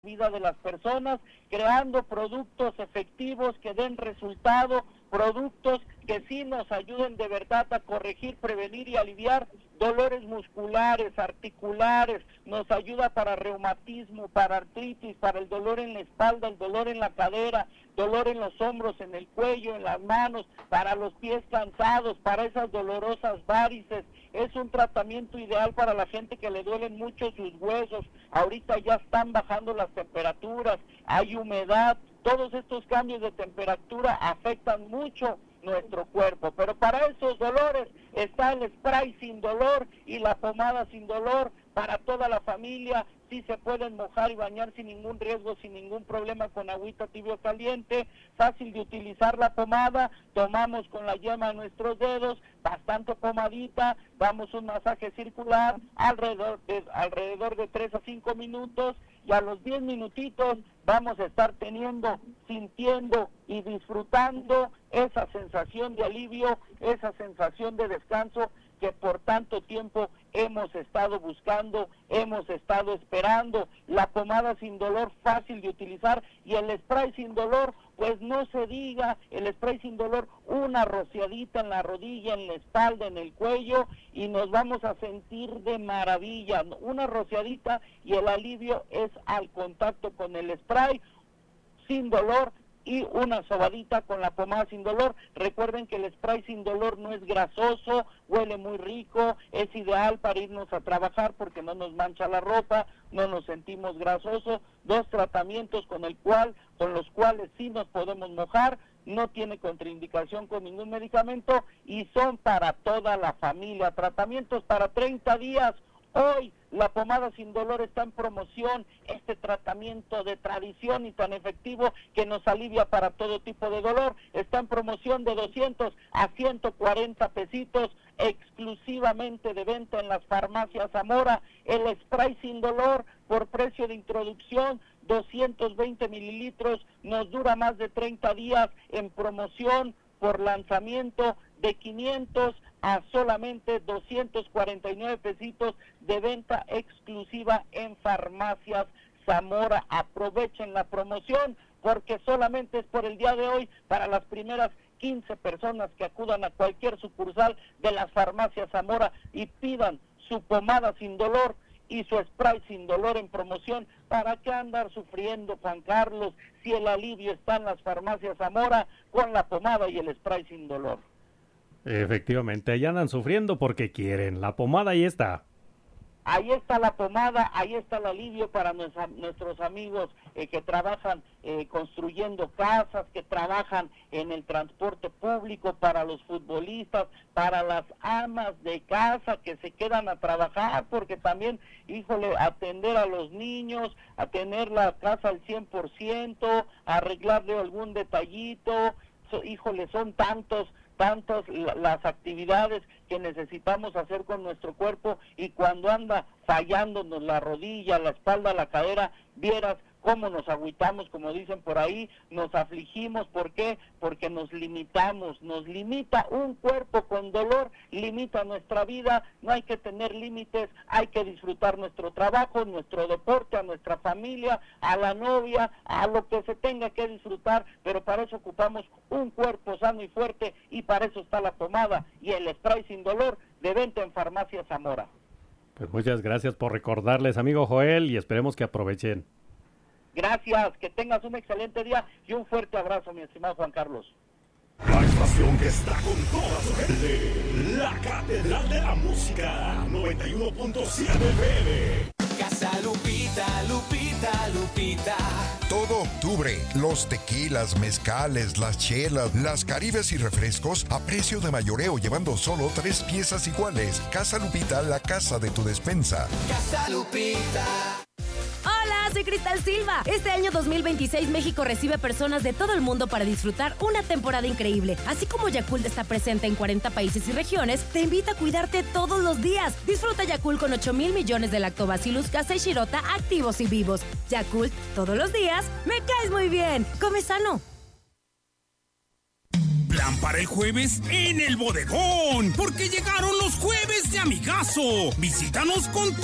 vida de las personas, creando productos efectivos que den resultado, productos que sí nos ayuden de verdad a corregir, prevenir y aliviar dolores musculares, articulares, nos ayuda para reumatismo, para artritis, para el dolor en la espalda, el dolor en la cadera, dolor en los hombros, en el cuello, en las manos, para los pies cansados, para esas dolorosas varices. Es un tratamiento ideal para la gente que le duelen mucho sus huesos. Ahorita ya están bajando las temperaturas, hay humedad, todos estos cambios de temperatura afectan mucho nuestro cuerpo, pero para esos dolores está el spray sin dolor y la pomada sin dolor para toda la familia. Sí se pueden mojar y bañar sin ningún riesgo, sin ningún problema, con agüita tibio caliente, fácil de utilizar la pomada, tomamos con la yema de nuestros dedos, bastante pomadita, damos un masaje circular alrededor de 3 a 5 minutos, y a los 10 minutitos vamos a estar sintiendo y disfrutando esa sensación de alivio, esa sensación de descanso que por tanto tiempo hemos estado buscando, hemos estado esperando. La pomada sin dolor, fácil de utilizar, y el spray sin dolor, pues no se diga, el spray sin dolor, una rociadita en la rodilla, en la espalda, en el cuello, y nos vamos a sentir de maravilla. Una rociadita y el alivio es al contacto con el spray sin dolor, y una sobadita con la pomada sin dolor. Recuerden que el spray sin dolor no es grasoso, huele muy rico, es ideal para irnos a trabajar porque no nos mancha la ropa, no nos sentimos grasosos. Dos tratamientos con los cuales sí nos podemos mojar, no tiene contraindicación con ningún medicamento y son para toda la familia. Tratamientos para 30 días. Hoy la pomada sin dolor está en promoción, este tratamiento de tradición y tan efectivo que nos alivia para todo tipo de dolor, está en promoción de 200 a 140 pesitos, exclusivamente de venta en las farmacias Zamora. El spray sin dolor por precio de introducción, 220 mililitros, nos dura más de 30 días, en promoción por lanzamiento de 500 a solamente 249 pesitos, de venta exclusiva en farmacias Zamora. Aprovechen la promoción porque solamente es por el día de hoy, para las primeras 15 personas que acudan a cualquier sucursal de las farmacias Zamora y pidan su pomada sin dolor y su spray sin dolor en promoción. ¿Para qué andar sufriendo, Juan Carlos, si el alivio está en las farmacias Zamora con la pomada y el spray sin dolor? Efectivamente, allá andan sufriendo porque quieren. La pomada ahí está. Ahí está la pomada, ahí está el alivio para nuestros amigos que trabajan construyendo casas, que trabajan en el transporte público, para los futbolistas, para las amas de casa que se quedan a trabajar, porque también, atender a los niños, a tener la casa al 100%, arreglarle algún detallito, son tantas las actividades que necesitamos hacer con nuestro cuerpo, y cuando anda fallándonos la rodilla, la espalda, la cadera, vieras cómo nos agüitamos, como dicen por ahí, nos afligimos. ¿Por qué? Porque nos limitamos, nos limita un cuerpo con dolor, limita nuestra vida. No hay que tener límites, hay que disfrutar nuestro trabajo, nuestro deporte, a nuestra familia, a la novia, a lo que se tenga que disfrutar, pero para eso ocupamos un cuerpo sano y fuerte, y para eso está la pomada y el spray sin dolor, de venta en Farmacia Zamora. Pues muchas gracias por recordarles, amigo Joel, y esperemos que aprovechen. Gracias, que tengas un excelente día y un fuerte abrazo, mi estimado Juan Carlos. La estación que está con toda su gente, la Catedral de la Música, 91.7 FM. Casa Lupita, Lupita, Lupita. Todo octubre, los tequilas, mezcales, las chelas, las caribes y refrescos a precio de mayoreo, llevando solo 3 piezas iguales. Casa Lupita, la casa de tu despensa. Casa Lupita. Hola, soy Cristal Silva. Este año 2026 México recibe personas de todo el mundo para disfrutar una temporada increíble. Así como Yakult está presente en 40 países y regiones, te invita a cuidarte todos los días. Disfruta Yakult con 8,000 millones de Lactobacillus casei shirota activos y vivos. Yakult, todos los días, me caes muy bien. Come sano. Plan para el jueves en el bodegón, porque llegaron los jueves de amigazo. Visítanos con